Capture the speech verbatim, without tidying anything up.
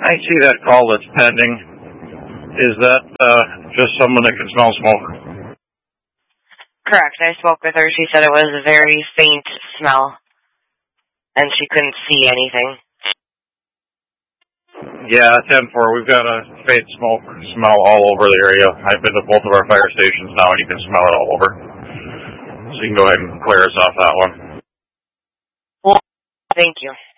I see that call that's pending. Is that uh, just someone that can smell smoke? Correct. I spoke with her. She said it was a very faint smell, and she couldn't see anything. Yeah, ten four. We've got a faint smoke smell all over the area. I've been to both of our fire stations now, and you can smell it all over. So you can go ahead and clear us off that one. Well, thank you.